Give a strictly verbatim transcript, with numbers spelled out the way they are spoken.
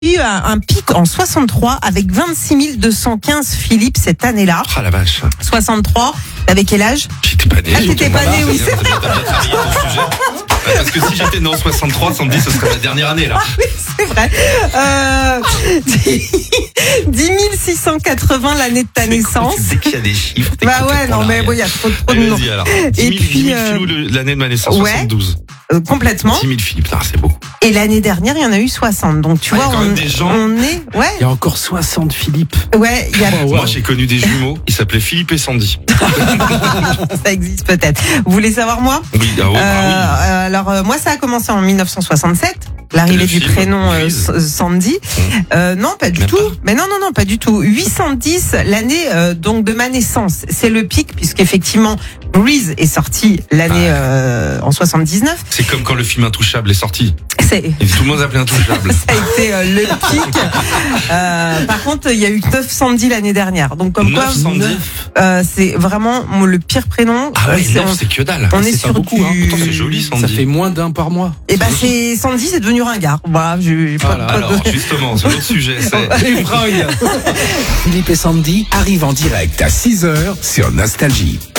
eu un, un pic en soixante-trois avec vingt-six mille deux cent quinze Philippe cette année-là. Ah la vache. soixante-trois, t'avais quel âge? J'étais pas né. Ah, t'étais pas né, oui, c'est vrai. Parce que si j'étais né en soixante-trois, ça me dit ce serait la dernière année là. Ah oui, c'est vrai. Euh, dix mille six cent quatre-vingts l'année de ta naissance. Dès qu'il y a des chiffres, t'es Bah ouais, non mais bon, il y a trop, trop de noms. Vas-y alors. Et dix mille, puis, dix mille euh, Philou le- l'année de ma naissance, ouais. soixante-douze. Euh, complètement. dix mille Philippe, putain, c'est beaucoup. Et l'année dernière, il y en a eu soixante. Donc tu Ouais, vois, il y a quand on, même des gens. on est, ouais, Il y a encore soixante Philippe. ouais, il y a, Oh, wow. Moi j'ai connu des jumeaux, ils s'appelaient Philippe et Sandy. ça existe peut-être. Vous voulez savoir moi? Oui, ah, oh, bah Euh, alors euh, moi ça a commencé en mille neuf cent soixante-sept, l'arrivée Le du film, prénom euh, Louise. S- Sandy. Euh, non, pas du Même tout. pas. Mais non, non, non, pas du tout. huit cent dix l'année euh, donc de ma naissance. C'est le pic puisqu'effectivement Breeze est sorti l'année Ah. euh, en soixante-dix-neuf. oui. C'est comme quand le film Intouchable est sorti. C'est Et tout le monde s'appelait Intouchable. ça a été euh, le pic. Euh, par contre, il y a eu neuf cent dix l'année dernière. Donc comme quoi, neuf cent dix. euh, c'est vraiment mon- le pire prénom. Ah ouais, Euh, c'est- neuf, c'est que dalle. on est c'est sur pas beaucoup, du... hein. Pourtant, c'est joli, Sandy. Ça fait moins d'un par mois. Et ben c'est Sandy, c'est devenu ringard. Voilà, j'ai pas, Voilà. pas de- Alors justement, c'est l'autre sujet. C'est... Les fringues. Philippe et Sandy arrivent en direct à six heures sur Nostalgie.